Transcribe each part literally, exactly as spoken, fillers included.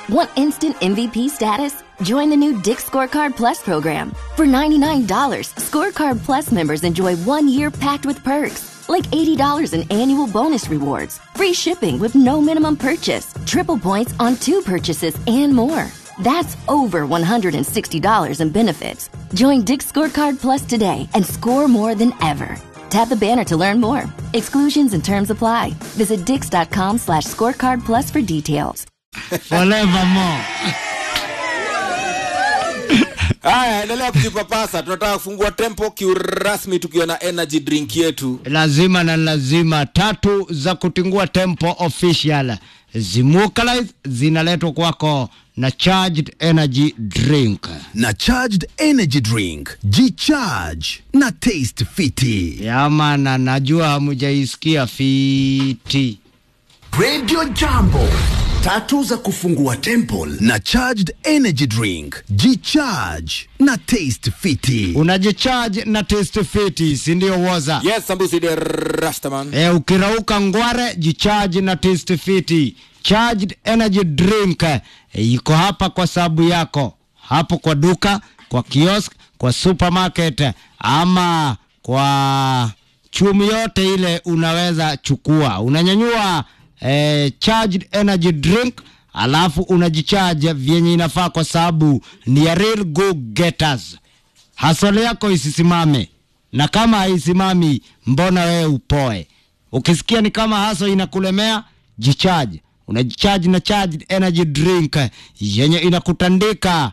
Want instant M V P status? Join the new Dick's Scorecard Plus program. For ninety-nine dollars, Scorecard Plus members enjoy one year packed with perks, like eighty dollars in annual bonus rewards, free shipping with no minimum purchase, triple points on two purchases, and more. That's over one hundred sixty dollars in benefits. Join Dick's Scorecard Plus today and score more than ever. Tap the banner to learn more. Exclusions and terms apply. Visit dix.com slash scorecard plus for details. Forevermore. Haya, endelea kujipapasa. Tunataka kufungua tempo kiurasmi tukiwa na energy drink yetu. Lazima na lazima tatu za kutingua tempo official. Zimukalize zinaletwa kwako na charged energy drink. Na charged energy drink. G-charge na taste fiti. Yamana najua hamujaisikia fiti. Radio Jambo. Tatu za kufungua temple na charged energy drink. G-charge na taste fiti. Unajicharge na taste fiti, si ndio woza? Yes, Sambusi de Rastaman. Eh, ukirauka ngware, jicharge na taste fiti. Charged energy drink iko e, hapa kwa sababu yako. Hapo kwa duka, kwa kiosk, kwa supermarket ama kwa chumi yote ile unaweza chukua. Unanyanyua e, charged energy drink alafu unajicharge vyenye inafaa kwa sababu ni ya real go getters. Hasole yako isisimame. Na kama haisimami mbona wewe upoe. Ukisikia ni kama haso inakulemea, jicharge. Unajicharge na charged energy drink yenye inakutandika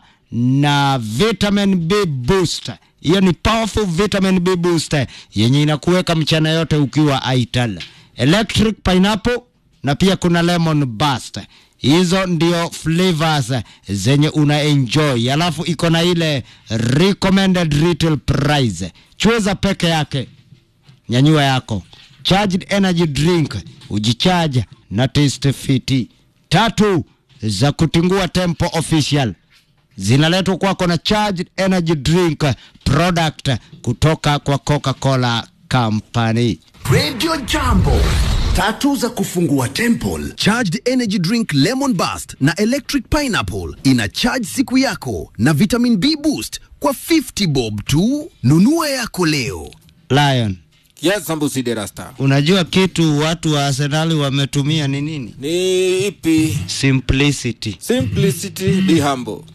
na vitamin B booster. Hiyo ni powerful vitamin B booster yenye inakuweka mchana yote ukiwa ital. Electric pineapple na pia kuna lemon burst. Hizo ndio flavors zenye una enjoy. Alafu iko na ile recommended retail price. Chueza peke yake. Nyanyua yako. Charged energy drink. Ujicharge na taste fiti. Tatu za kutingua tempo official. Zinaletwa kwako na charged energy drink product kutoka kwa Coca-Cola Company. Radio Jambo. Tatu za kufungua temple. Charged energy drink lemon burst na electric pineapple. Ina charge siku yako na vitamin B boost kwa fifty bob tu. Nunua yako leo. Lion. Yes, Sambusi de Rasta. Unajua kitu watu wa Arsenal wametumia ni nini? Ni ipi? Simplicity. Simplicity, be humble.